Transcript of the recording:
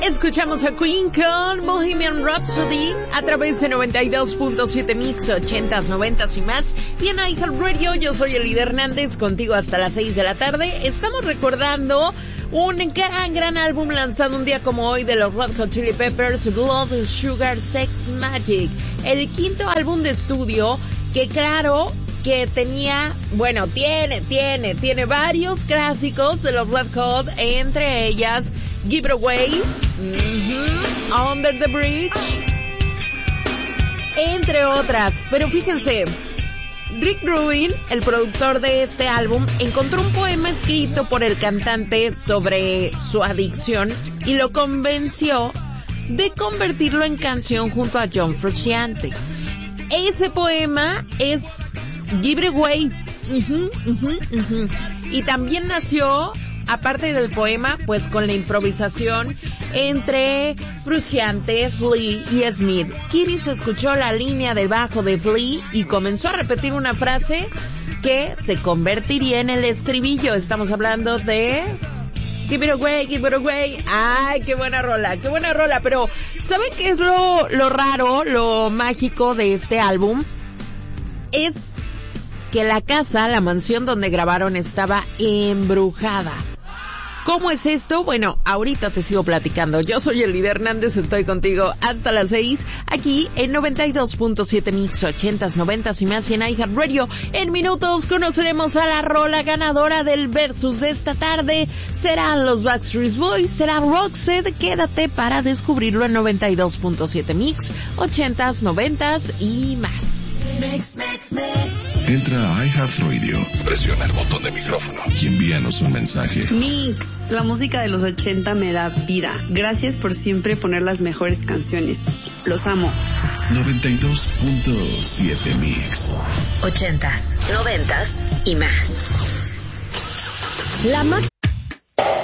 Escuchamos a Queen con Bohemian Rhapsody a través de 92.7 Mix, 80s, 90s y más. Y en iHeartRadio, yo soy Elida Hernández, contigo hasta las 6 de la tarde. Estamos recordando un gran álbum lanzado un día como hoy de los Red Hot Chili Peppers, Blood, Sugar, Sex, Magic. El quinto álbum de estudio que, claro, que tenía, bueno, tiene varios clásicos de los Red Hot, entre ellas Give It Away, Under the Bridge, entre otras. Pero fíjense, Rick Rubin, el productor de este álbum, encontró un poema escrito por el cantante sobre su adicción y lo convenció de convertirlo en canción junto a John Frusciante. Ese poema es Give It Away. Y también nació, aparte del poema, pues con la improvisación entre Frusciante, Flea y Smith. Kiris escuchó la línea de bajo de Flea y comenzó a repetir una frase que se convertiría en el estribillo. Estamos hablando de Give It Away, Give It Away. Ay, qué buena rola. Pero ¿saben qué es lo raro, lo mágico de este álbum? Es que la mansión donde grabaron estaba embrujada. ¿Cómo es esto? Bueno, ahorita te sigo platicando. Yo soy Elida Hernández, estoy contigo hasta las 6, aquí en 92.7 Mix, 80s, 90s y más, y en iHeartRadio. En minutos conoceremos a la rola ganadora del Versus de esta tarde. ¿Serán los Backstreet Boys? ¿Será Roxette? Quédate para descubrirlo en 92.7 Mix, 80s, 90s y más. Entra a iHeartRadio, presiona el botón de micrófono y envíanos un mensaje. Mix, la música de los 80 me da vida. Gracias por siempre poner las mejores canciones. Los amo. 92.7 Mix. 80s, 90s y más. La máxima